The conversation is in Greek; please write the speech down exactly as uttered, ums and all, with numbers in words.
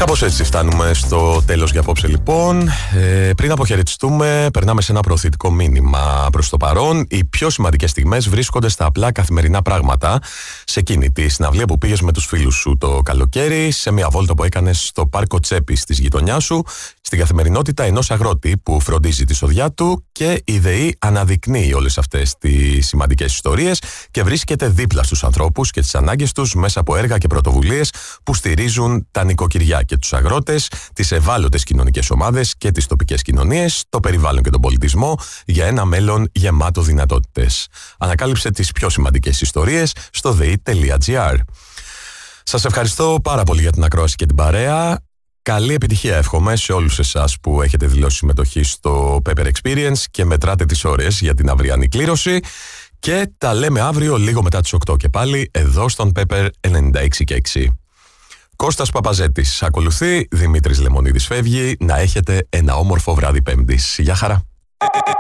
Κάπως έτσι φτάνουμε στο τέλος για απόψε λοιπόν. Ε, πριν αποχαιρετιστούμε, περνάμε σε ένα προωθητικό μήνυμα. Προς το παρόν, οι πιο σημαντικές στιγμές βρίσκονται στα απλά καθημερινά πράγματα. Σε εκείνη τη συναυλία που πήγες με τους φίλους σου το καλοκαίρι, σε μια βόλτα που έκανες στο πάρκο Τσέπης της γειτονιάς σου, στην καθημερινότητα ενός αγρότη που φροντίζει τη σοδιά του και η ΔΕΗ αναδεικνύει όλες αυτές τις σημαντικές ιστορίες και βρίσκεται δίπλα στους ανθρώπους και τις ανάγκες τους μέσα από έργα και πρωτοβουλίες που στηρίζουν τα νοικοκυριά και τους αγρότες, τις ευάλωτες κοινωνικές ομάδες και τις τοπικές κοινωνίες, το περιβάλλον και τον πολιτισμό για ένα μέλλον γεμάτο δυνατότητες. Ανακάλυψε τις πιο σημαντικές ιστορίες στο δε ι τελεία τζι άρ. Σας ευχαριστώ πάρα πολύ για την ακρόαση και την παρέα. Καλή επιτυχία εύχομαι σε όλους εσάς που έχετε δηλώσει συμμετοχή στο Pepper Experience και μετράτε τις ώρες για την αυριανή κλήρωση. Και τα λέμε αύριο λίγο μετά τις οκτώ και πάλι εδώ στον Pepper ενενήντα έξι και έξι. Κώστας Παπαζέτης ακολουθεί, Δημήτρης Λεμονίδης φεύγει. Να έχετε ένα όμορφο βράδυ Πέμπτης. Γεια χαρά.